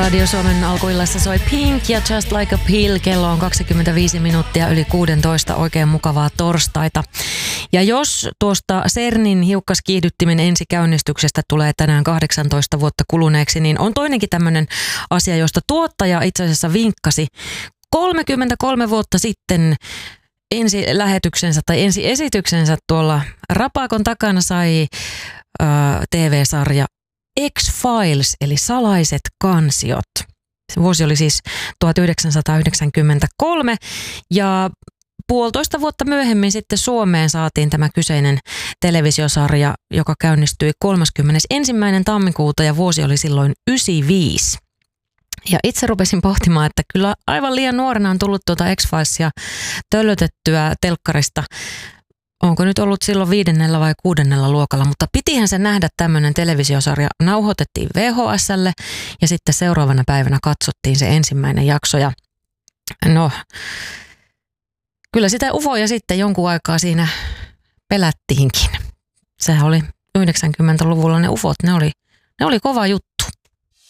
Radio Suomen alkuillassa soi Pink ja Just Like a Pill. Kello on 25 minuuttia yli 16. Oikein mukavaa torstaita. Ja jos tuosta CERNin hiukkaskiihdyttimen ensikäynnistyksestä tulee tänään 18 vuotta kuluneeksi, niin on toinenkin tämmöinen asia, josta tuottaja itse asiassa vinkkasi 33 vuotta sitten. Ensi lähetyksensä tai ensi esityksensä tuolla Rapakon takana sai TV-sarja X-Files, eli salaiset kansiot. Se vuosi oli siis 1993 ja puolitoista vuotta myöhemmin sitten Suomeen saatiin tämä kyseinen televisiosarja, joka käynnistyi 31. tammikuuta ja vuosi oli silloin 95. Ja itse rupesin pohtimaan, että kyllä aivan liian nuorena on tullut tuota X-Filesia töllötettyä telkkarista. Onko nyt ollut silloin 5. vai 6. luokalla, mutta pitihän se nähdä tämmöinen televisiosarja. Nauhoitettiin VHS:lle ja sitten seuraavana päivänä katsottiin se ensimmäinen jakso. Ja no, kyllä sitä ufoja sitten jonkun aikaa siinä pelättiinkin. Sehän oli 90-luvulla ne ufot, ne oli kova juttu.